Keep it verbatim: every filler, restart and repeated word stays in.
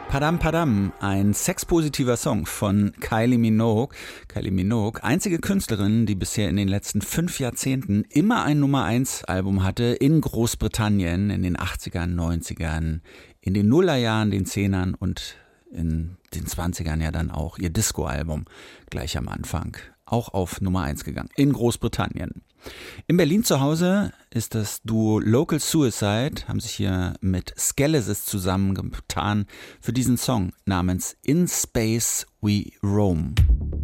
Padam Padam, ein sexpositiver Song von Kylie Minogue. Kylie Minogue, einzige Künstlerin, die bisher in den letzten fünf Jahrzehnten immer ein Nummer eins Album hatte in Großbritannien, in den achtzigern, neunzigern, in den Nullerjahren, den Zehnern und in den zwanzigern ja dann auch ihr Disco-Album gleich am Anfang. Auch auf Nummer eins gegangen, in Großbritannien. In Berlin zu Hause ist das Duo Local Suicide, haben sich hier mit Skelesis zusammengetan für diesen Song namens In Space We Roam.